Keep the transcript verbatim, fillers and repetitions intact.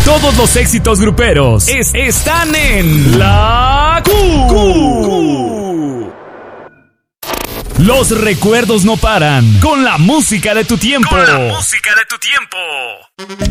Todos los éxitos gruperos es, están en La Q. Q. Los recuerdos no paran con la música de tu tiempo. Con la música de tu tiempo.